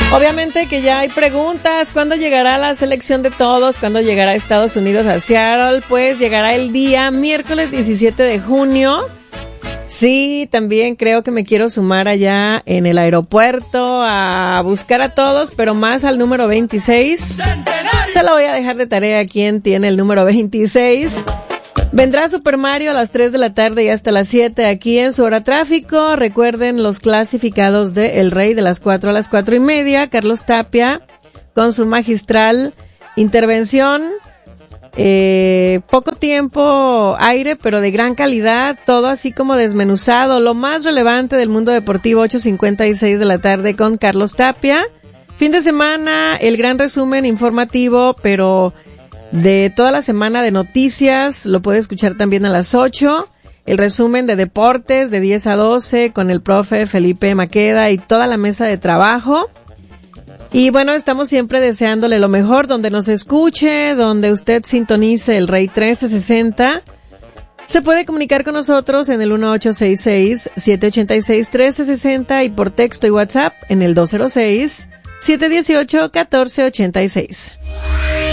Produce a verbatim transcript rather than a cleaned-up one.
Obviamente que ya hay preguntas. ¿Cuándo llegará la selección de todos? ¿Cuándo llegará Estados Unidos a Seattle? Pues llegará el día miércoles diecisiete de junio. Sí, también creo que me quiero sumar allá en el aeropuerto a buscar a todos, pero más al número veintiséis. Se lo voy a dejar de tarea a quien tiene el número veintiséis. Vendrá Super Mario a las tres de la tarde y hasta las siete aquí en su hora tráfico. Recuerden los clasificados de El Rey de las cuatro a las cuatro y media. Carlos Tapia con su magistral intervención. Eh, poco tiempo, aire, pero de gran calidad. Todo así como desmenuzado. Lo más relevante del mundo deportivo, ocho cincuenta y seis de la tarde con Carlos Tapia. Fin de semana, el gran resumen informativo, pero de toda la semana de noticias, lo puede escuchar también a las ocho. El resumen de deportes de diez a doce con el profe Felipe Maqueda y toda la mesa de trabajo. Y bueno, estamos siempre deseándole lo mejor, donde nos escuche, donde usted sintonice el Rey trece sesenta. Se puede comunicar con nosotros en el uno ocho seis seis, siete ocho seis, uno tres seis cero y por texto y WhatsApp en el dos cero seis, siete uno ocho, uno cuatro ocho seis.